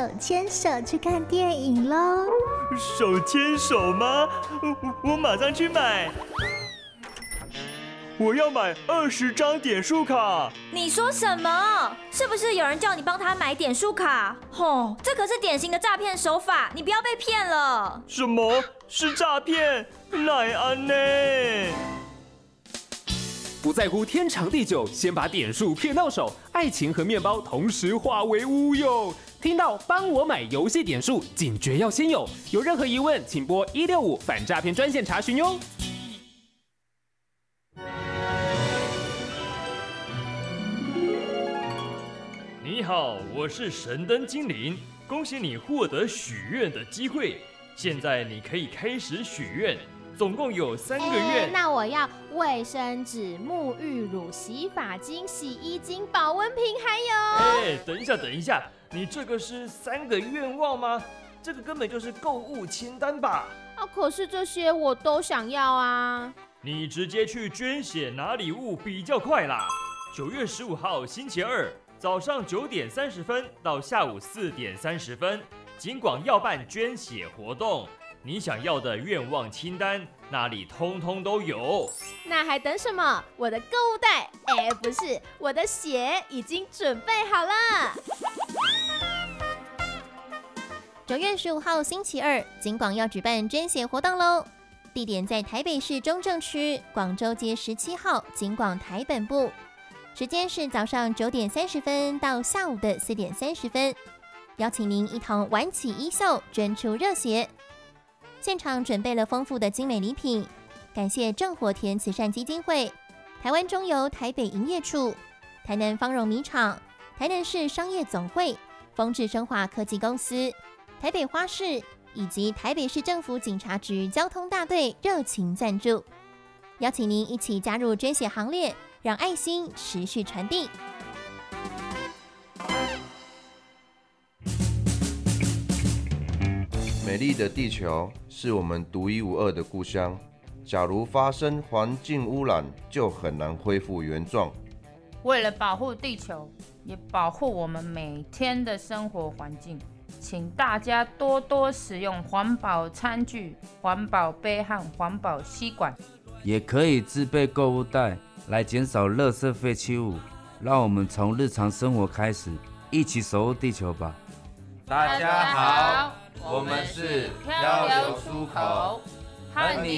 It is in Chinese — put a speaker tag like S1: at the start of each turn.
S1: 牵手去看电影咯。
S2: 手牵手吗？我马上去买。我要买20张点数卡。
S3: 你说什么？是不是有人叫你帮他买点数卡？这可是典型的诈骗手法，你不要被骗了。
S2: 什么是诈骗？奈安呢？
S4: 不在乎天长地久，先把点数骗到手，爱情和面包同时化为乌有。听到帮我买游戏点数，警觉要先有。有任何疑问，请拨165反诈骗专线查询哟。
S2: 你好，我是神灯精灵，恭喜你获得许愿的机会。现在你可以开始许愿，总共有3个愿。
S5: 那我要卫生纸、沐浴乳、洗发精、洗衣精、保温瓶，还有……
S2: 等一下，你这个是3个愿望吗？这个根本就是购物清单吧？
S5: 可是这些我都想要啊。
S2: 你直接去捐血拿礼物比较快啦。9月15号星期二。早上9点30分到下午4点30分，警广要办捐血活动，你想要的愿望清单那里通通都有。
S5: 那还等什么？我的购物袋，不是，我的血已经准备好了。
S6: 9月15号星期二，警广要举办捐血活动喽！地点在台北市中正区广州街17号警广台本部。时间是早上9点30分到下午的4点30分，邀请您一同玩起衣袖，捐出热血。现场准备了丰富的精美礼品，感谢正火田慈善基金会、台湾中油台北营业处、台南芳荣米厂、台南市商业总会、丰智生化科技公司、台北花市以及台北市政府警察局交通大队热情赞助，邀请您一起加入捐血行列，让爱心持续传递。
S7: 美丽的地球是我们独一无二的故乡，假如发生环境污染，就很难恢复原状。
S8: 为了保护地球，也保护我们每天的生活环境，请大家多多使用环保餐具、环保杯和环保吸管，
S9: 也可以自备购物袋来减少垃圾废弃物。让我们从日常生活开始，一起守护地球吧。
S10: 大家好，我们是漂流出口，和你